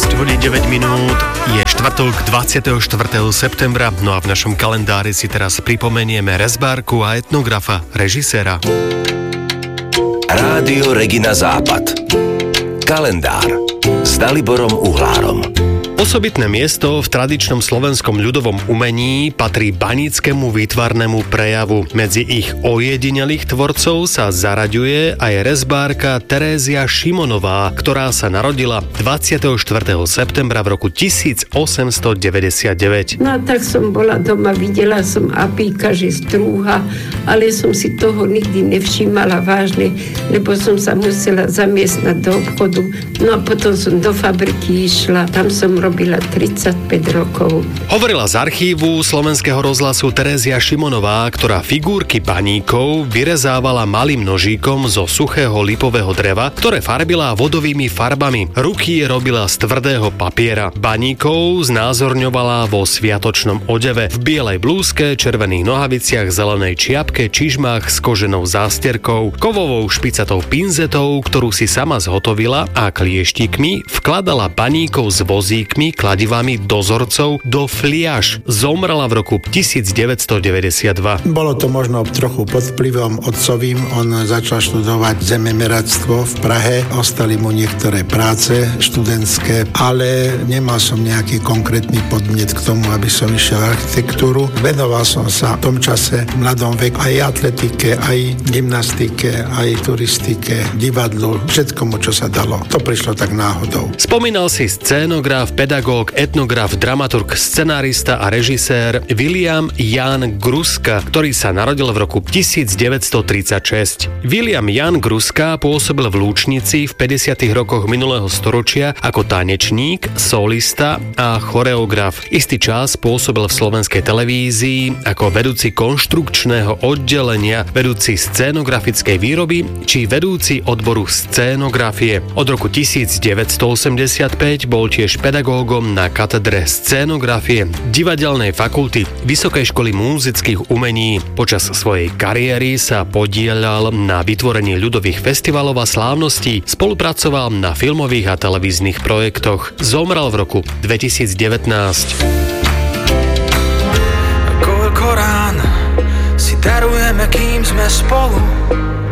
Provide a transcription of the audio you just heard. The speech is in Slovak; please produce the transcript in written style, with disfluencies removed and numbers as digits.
hodín 9 minút, je štvrtok 24. septembra, no a v našom kalendári si teraz pripomenieme rezbárku a etnografa, režiséra. Rádio Regina Západ. Kalendár s Daliborom Uhlárom. Osobitné miesto v tradičnom slovenskom ľudovom umení patrí baníckému výtvarnému prejavu. Medzi ich ojedinelých tvorcov sa zaraďuje aj rezbárka Terézia Šimonová, ktorá sa narodila 24. septembra v roku 1899. No tak som bola doma, videla som apíka, že strúha, ale som si toho nikdy nevšímala vážne, lebo som sa musela zamiestnať do obchodu. No a potom som do fabriky išla, tam som robila 35 rokov. Hovorila z archívu Slovenského rozhlasu Terézia Šimonová, ktorá figurky baníkov vyrezávala malým nožíkom zo suchého lipového dreva, ktoré farbila vodovými farbami. Ruky robila z tvrdého papiera. Baníkov znázorňovala vo sviatočnom odeve, v bielej blúzke, červených nohaviciach, zelenej čiapke, čižmách s koženou zásterkou, kovovou špicatou pinzetou, ktorú si sama zhotovila, a klieštikmi vkladala baníkov s vozíkmi, kladivami, dozorcov do fliaš. Zomrela v roku 1992. Bolo to možno trochu pod vplyvom otcovým. On začal študovať zememeradstvo v Prahe. Ostali mu niektoré práce študentské, ale nemal som nejaký konkrétny podnet k tomu, aby som išiel architektúru. Venoval som sa v tom čase v mladom veku aj atletike, aj gymnastike, aj turistike, divadlu, všetkomu, čo sa dalo. To prišlo tak náhodou. Spomínal si scénograf, pedagóg, etnograf, dramaturg, scenárista a režisér William Jan Gruska, ktorý sa narodil v roku 1936. William Jan Gruska pôsobil v Lúčnici v 50. rokoch minulého storočia ako tanečník, solista a choreograf. Istý čas pôsobil v slovenskej televízii ako vedúci konštrukčného oddelenia, vedúci scénografickej výroby či vedúci odboru scénografie. Od roku 1985 bol tiež pedagógom na katedre scénografie Divadelnej fakulty Vysokej školy múzických umení. Počas svojej kariéry sa podieľal na vytvorení ľudových festivalov a slávností, spolupracoval na filmových a televíznych projektoch. Zomrel v roku 2019. Koľko rán si darujeme, kým sme spolu,